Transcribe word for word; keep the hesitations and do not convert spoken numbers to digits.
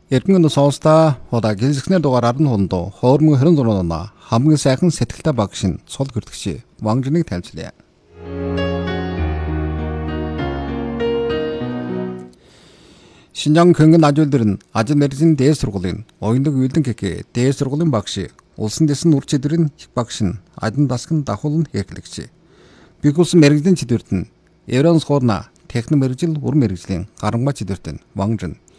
Эрдэнэ сонсдоо удаа гэлзэгснэр дугаар ард нь хондоо хоормон хорин зурнаа хамгийн сайхан сэтгэлтэй багш нь цол гэрдэгчи вангжныг тайлцлаа. Шинжаан хөнгөн ажуулдэр нь ажил мэргэжлийн дээд сургуулийн оюундаг үйлдэн гэхээ дээд сургуулийн багш улсын дэсэн үр чидрийн их багш нь адан дасган дахуулн хэрэглэгч. Бигус мэргэжлийн чидвэрт нь Евронс гоорна техник мэргэжил үр мэргэжлийн гарамга чидвэрт нь вангжин